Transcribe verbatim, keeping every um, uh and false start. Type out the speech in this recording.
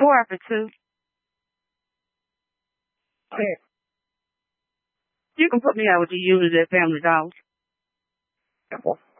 Four after two. Okay. You can put me out with the usual at Family Dollar.